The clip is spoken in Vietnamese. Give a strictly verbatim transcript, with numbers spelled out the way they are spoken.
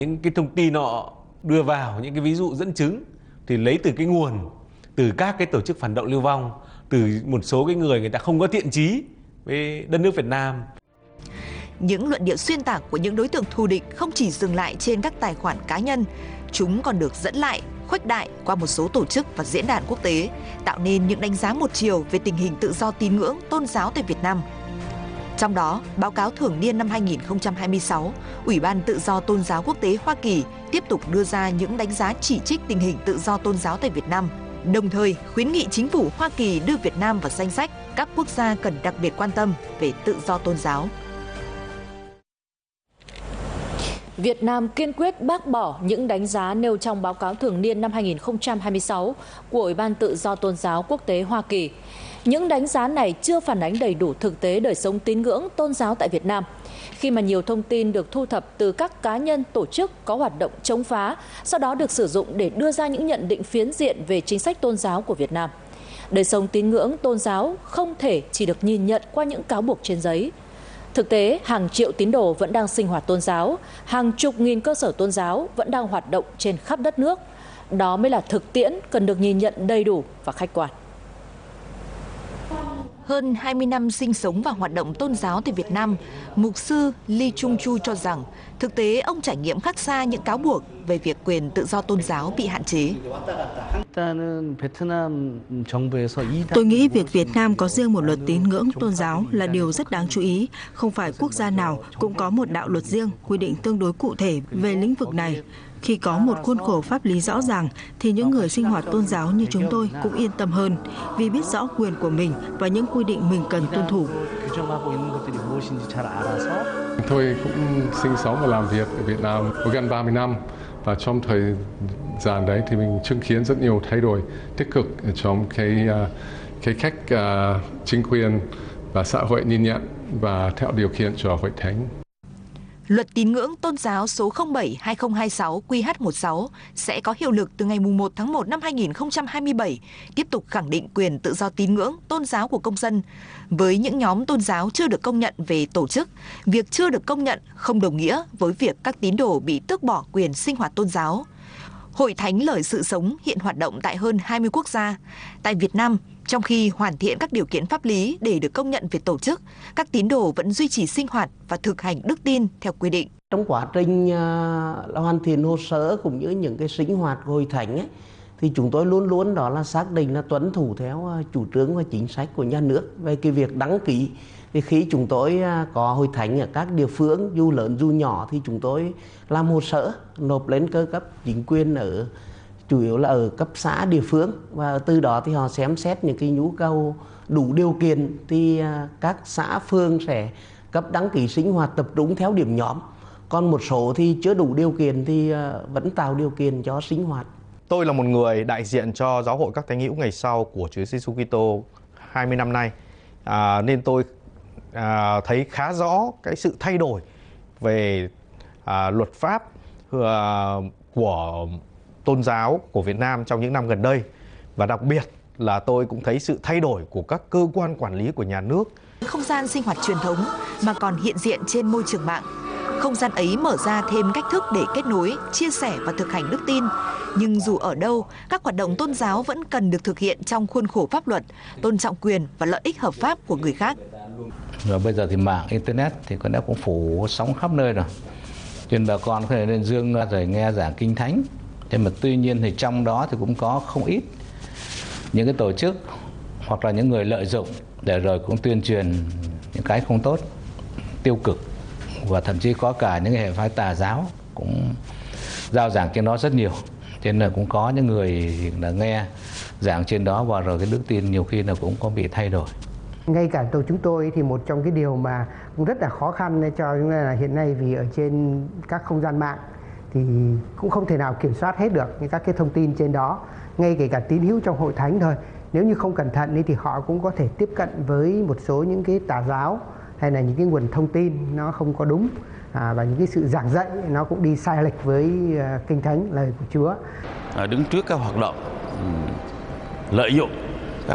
Những cái thông tin họ đưa vào, những cái ví dụ dẫn chứng thì lấy từ cái nguồn, từ các cái tổ chức phản động lưu vong, từ một số cái người người ta không có thiện chí với đất nước Việt Nam. Những luận điệu xuyên tạc của những đối tượng thù địch không chỉ dừng lại trên các tài khoản cá nhân, chúng còn được dẫn lại, khuếch đại qua một số tổ chức và diễn đàn quốc tế, tạo nên những đánh giá một chiều về tình hình tự do tín ngưỡng, tôn giáo tại Việt Nam. Trong đó, báo cáo thường niên năm hai nghìn không trăm hai mươi sáu, Ủy ban Tự do Tôn giáo Quốc tế Hoa Kỳ tiếp tục đưa ra những đánh giá chỉ trích tình hình tự do tôn giáo tại Việt Nam, đồng thời khuyến nghị chính phủ Hoa Kỳ đưa Việt Nam vào danh sách các quốc gia cần đặc biệt quan tâm về tự do tôn giáo. Việt Nam kiên quyết bác bỏ những đánh giá nêu trong báo cáo thường niên năm hai nghìn không trăm hai mươi sáu của Ủy ban Tự do Tôn giáo Quốc tế Hoa Kỳ. Những đánh giá này chưa phản ánh đầy đủ thực tế đời sống tín ngưỡng tôn giáo tại Việt Nam, khi mà nhiều thông tin được thu thập từ các cá nhân tổ chức có hoạt động chống phá, sau đó được sử dụng để đưa ra những nhận định phiến diện về chính sách tôn giáo của Việt Nam. Đời sống tín ngưỡng tôn giáo không thể chỉ được nhìn nhận qua những cáo buộc trên giấy. Thực tế, hàng triệu tín đồ vẫn đang sinh hoạt tôn giáo, hàng chục nghìn cơ sở tôn giáo vẫn đang hoạt động trên khắp đất nước. Đó mới là thực tiễn cần được nhìn nhận đầy đủ và khách quan. Hơn hai mươi năm sinh sống và hoạt động tôn giáo tại Việt Nam, Mục sư Lee Chung Chu cho rằng thực tế ông trải nghiệm khác xa những cáo buộc về việc quyền tự do tôn giáo bị hạn chế. Tôi nghĩ việc Việt Nam có riêng một luật tín ngưỡng tôn giáo là điều rất đáng chú ý. Không phải quốc gia nào cũng có một đạo luật riêng quy định tương đối cụ thể về lĩnh vực này. Khi có một khuôn khổ pháp lý rõ ràng thì những người sinh hoạt tôn giáo như chúng tôi cũng yên tâm hơn vì biết rõ quyền của mình và những quy định mình cần tuân thủ. Tôi cũng sinh sống và làm việc ở Việt Nam gần ba mươi năm, và trong thời gian đấy thì mình chứng kiến rất nhiều thay đổi tích cực trong cái cái cách uh, chính quyền và xã hội nhìn nhận và theo điều kiện cho hội thánh. Luật tín ngưỡng tôn giáo số không bảy hai không hai sáu Q H mười sáu sẽ có hiệu lực từ ngày mùng một tháng một năm hai nghìn không trăm hai mươi bảy, tiếp tục khẳng định quyền tự do tín ngưỡng tôn giáo của công dân. Với những nhóm tôn giáo chưa được công nhận về tổ chức, việc chưa được công nhận không đồng nghĩa với việc các tín đồ bị tước bỏ quyền sinh hoạt tôn giáo. Hội Thánh Lời Sự Sống hiện hoạt động tại hơn hai mươi quốc gia. Tại Việt Nam, trong khi hoàn thiện các điều kiện pháp lý để được công nhận về tổ chức, các tín đồ vẫn duy trì sinh hoạt và thực hành đức tin theo quy định. Trong quá trình uh, hoàn thiện hồ sơ cũng như những cái sinh hoạt của Hội Thánh ấy, thì chúng tôi luôn luôn đó là xác định là tuân thủ theo uh, chủ trương và chính sách của nhà nước về cái việc đăng ký. Thì khi chúng tôi uh, có Hội Thánh ở các địa phương dù lớn dù nhỏ thì chúng tôi làm hồ sơ nộp lên cơ cấp chính quyền ở chủ yếu là ở cấp xã địa phương, và từ đó thì họ xem xét những cái nhu cầu đủ điều kiện thì uh, các xã phường sẽ cấp đăng ký sinh hoạt tập trung theo điểm nhóm. Còn một số thì chưa đủ điều kiện thì uh, vẫn tạo điều kiện cho sinh hoạt. Tôi là một người đại diện cho Giáo hội các Thánh hữu ngày sau của Chúa Giêsu Kitô hai mươi năm nay, à, nên tôi à, thấy khá rõ cái sự thay đổi về à, luật pháp à, của tôn giáo của Việt Nam trong những năm gần đây, và đặc biệt là tôi cũng thấy sự thay đổi của các cơ quan quản lý của nhà nước. Không gian sinh hoạt truyền thống mà còn hiện diện trên môi trường mạng. Không gian ấy mở ra thêm cách thức để kết nối, chia sẻ và thực hành đức tin. Nhưng dù ở đâu, các hoạt động tôn giáo vẫn cần được thực hiện trong khuôn khổ pháp luật, tôn trọng quyền và lợi ích hợp pháp của người khác. Rồi bây giờ thì mạng Internet thì có lẽ cũng phủ sóng khắp nơi rồi. Cho nên bà con có thể lên dương rồi nghe giảng kinh thánh. Nhưng mà tuy nhiên thì trong đó thì cũng có không ít những cái tổ chức hoặc là những người lợi dụng để rồi cũng tuyên truyền những cái không tốt, tiêu cực, và thậm chí có cả những hệ phái tà giáo cũng giao giảng trên đó rất nhiều. Cho nên là cũng có những người là nghe giảng trên đó và rồi cái đức tin nhiều khi là cũng có bị thay đổi. Ngay cả tổ chúng tôi thì một trong cái điều mà cũng rất là khó khăn cho chúng ta là hiện nay vì ở trên các không gian mạng thì cũng không thể nào kiểm soát hết được những các cái thông tin trên đó. Ngay kể cả tín hữu trong hội thánh thôi, nếu như không cẩn thận thì họ cũng có thể tiếp cận với một số những cái tà giáo hay là những cái nguồn thông tin nó không có đúng, à, và những cái sự giảng dạy nó cũng đi sai lệch với uh, kinh thánh lời của Chúa. À, đứng trước các hoạt động lợi dụng